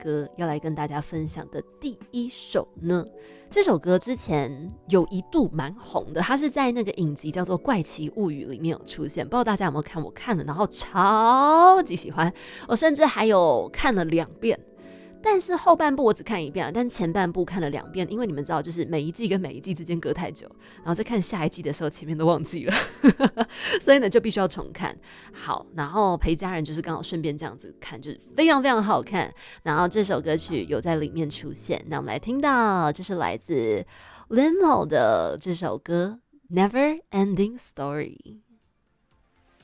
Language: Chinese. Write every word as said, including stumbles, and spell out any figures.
歌要来跟大家分享的第一首呢？这首歌之前有一度蛮红的，它是在那个影集叫做《怪奇物语》里面有出现，不知道大家有没有看？我看了，然后超级喜欢，我甚至还有看了两遍。但是后半部我只看一遍了，但前半部看了两遍，因为你们知道，就是每一季跟每一季之间隔太久，然后再看下一季的时候，前面都忘记了，所以呢就必须要重看。好，然后陪家人就是刚好顺便这样子看，就是非常非常好看。然后这首歌曲有在里面出现，那我们来听到，这是来自 Limo 的这首歌《Never Ending Story》。